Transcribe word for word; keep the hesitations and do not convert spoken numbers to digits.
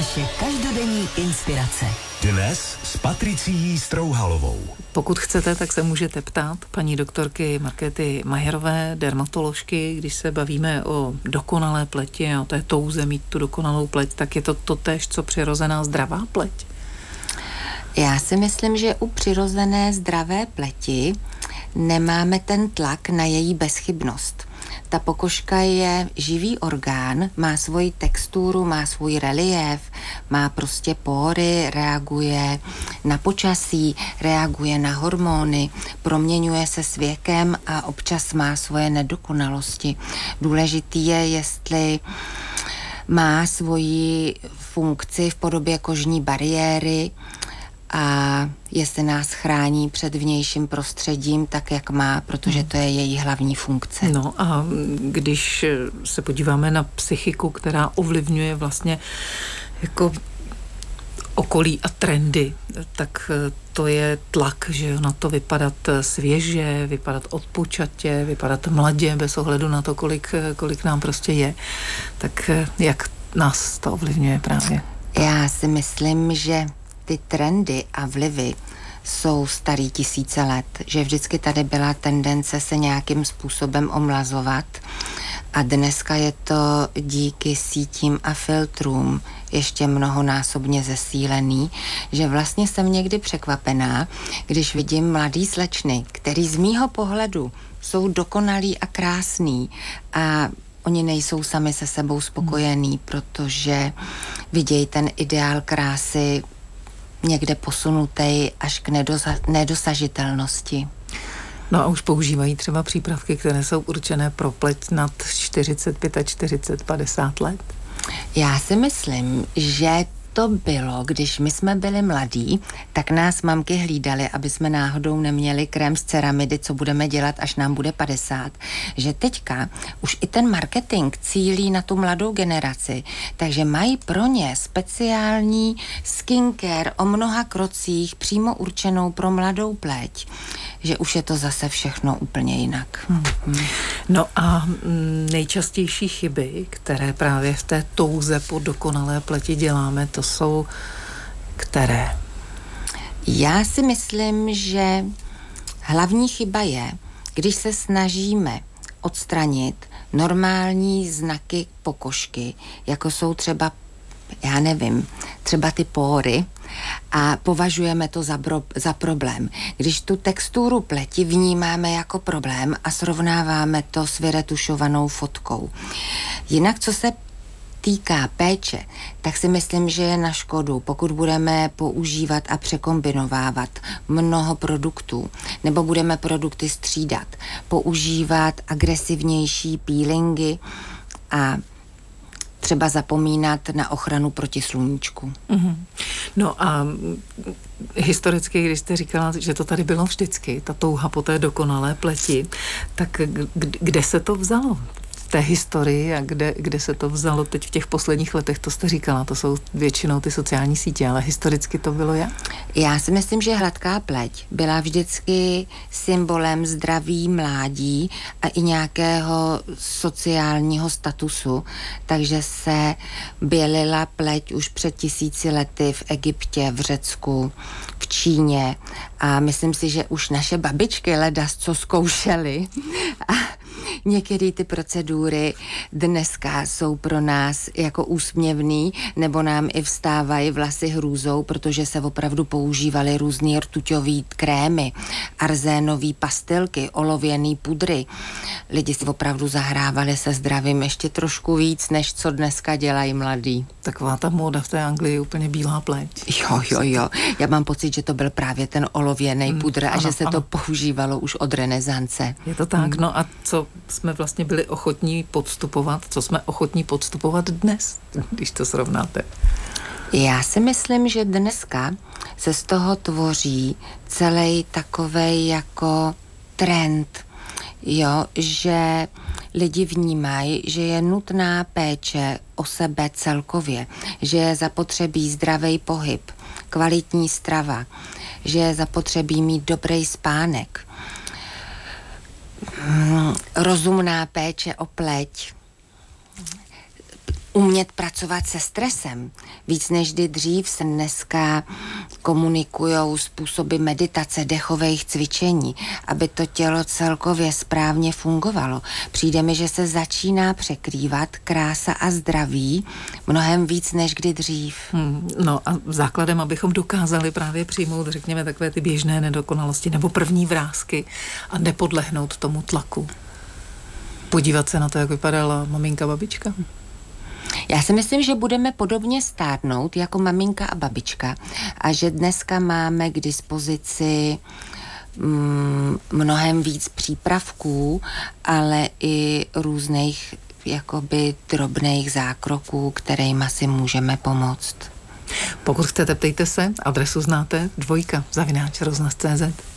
Vaše každodenní inspirace. Dnes s Patricií Strouhalovou. Pokud chcete, tak se můžete ptát paní doktorky Markéty Majerové, dermatoložky, když se bavíme o dokonalé pleti a o té touze mít tu dokonalou pleť, tak je to totéž, co přirozená zdravá pleť? Já si myslím, že u přirozené zdravé pleti nemáme ten tlak na její bezchybnost. Ta pokožka je živý orgán, má svoji texturu, má svůj reliéf, má prostě pory, reaguje na počasí, reaguje na hormony, proměňuje se s věkem a občas má svoje nedokonalosti. Důležitý je, jestli má svoji funkci v podobě kožní bariéry a jestli nás chrání před vnějším prostředím tak, jak má, protože to je její hlavní funkce. No a když se podíváme na psychiku, která ovlivňuje vlastně jako okolí a trendy, tak to je tlak, že na to vypadat svěže, vypadat odpočatě, vypadat mladě, bez ohledu na to, kolik, kolik nám prostě je. Tak jak nás to ovlivňuje právě? Já si myslím, že ty trendy a vlivy jsou starý tisíce let, že vždycky tady byla tendence se nějakým způsobem omlazovat a dneska je to díky sítím a filtrům ještě mnohonásobně zesílený, že vlastně jsem někdy překvapená, když vidím mladý slečny, který z mýho pohledu jsou dokonalí a krásný a oni nejsou sami se sebou spokojení, protože vidějí ten ideál krásy někde posunutej až k nedosa- nedosažitelnosti. No a už používají třeba přípravky, které jsou určené pro pleť nad čtyřicet pět, čtyřicet, padesát let? Já si myslím, že to bylo, když my jsme byli mladí, tak nás mamky hlídaly, aby jsme náhodou neměli krém z ceramidy, co budeme dělat, až nám bude padesát. Že teďka už i ten marketing cílí na tu mladou generaci, takže mají pro ně speciální skincare o mnoha krocích přímo určenou pro mladou pleť, že už je to zase všechno úplně jinak. Hmm. Hmm. No a nejčastější chyby, které právě v té touze po dokonalé pleti děláme, to jsou které? Já si myslím, že hlavní chyba je, když se snažíme odstranit normální znaky pokožky, jako jsou třeba, já nevím, třeba ty pory, a považujeme to za, bro, za problém. Když tu texturu pleti vnímáme jako problém a srovnáváme to s vyretušovanou fotkou. Jinak, co se týká péče, tak si myslím, že je na škodu, pokud budeme používat a překombinovávat mnoho produktů, nebo budeme produkty střídat, používat agresivnější peelingy a třeba zapomínat na ochranu proti sluníčku. Mm-hmm. No a historicky, když jste říkala, že to tady bylo vždycky, ta touha po té dokonalé pleti, tak kde se to vzalo? V té historii a kde, kde se to vzalo teď v těch posledních letech, to jste říkala, to jsou většinou ty sociální sítě, ale historicky to bylo jak? Já si myslím, že hladká pleť byla vždycky symbolem zdraví mládí a i nějakého sociálního statusu, takže se bělila pleť už před tisíci lety v Egyptě, v Řecku, v Číně a myslím si, že už naše babičky ledas co zkoušely a některé ty procedury dneska jsou pro nás jako úsměvný, nebo nám i vstávají vlasy hrůzou, protože se opravdu používaly různý rtuťový krémy, arzénový pastilky, olověný pudry. Lidi si opravdu zahrávali se zdravím ještě trošku víc, než co dneska dělají mladí. Taková ta móda v té Anglii je úplně bílá pleť. Jo, jo, jo. Já mám pocit, že to byl právě ten olověný mm, pudr a ano, že se ano. to používalo už od renesance. Je to tak. Mm. No a co jsme vlastně byli ochotní podstupovat, co jsme ochotní podstupovat dnes, když to srovnáte? Já si myslím, že dneska se z toho tvoří celý takovej jako trend, jo, že lidi vnímají, že je nutná péče o sebe celkově, že je zapotřebí zdravý pohyb, kvalitní strava, že je zapotřebí mít dobrý spánek, rozumná péče o pleť, umět pracovat se stresem. Víc než kdy dřív se dneska komunikujou způsoby meditace, dechových cvičení, aby to tělo celkově správně fungovalo. Přijde mi, že se začíná překrývat krása a zdraví mnohem víc než kdy dřív. Hmm, no a základem, abychom dokázali právě přijmout, řekněme, takové ty běžné nedokonalosti nebo první vrásky a nepodlehnout tomu tlaku. Podívat se na to, jak vypadala maminka, babička. Já si myslím, že budeme podobně stárnout jako maminka a babička a že dneska máme k dispozici mm, mnohem víc přípravků, ale i různých jakoby drobných zákroků, kterejma si můžeme pomoct. Pokud chcete, ptejte se, adresu znáte, dvojka, zavináč rozhlas tečka cé zet.